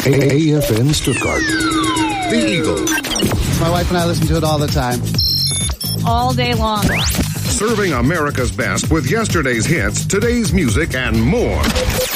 AFN Stuttgart. The Eagle. My wife and I listen to it all the time. All day long. Serving America's best with yesterday's hits, today's music, and more.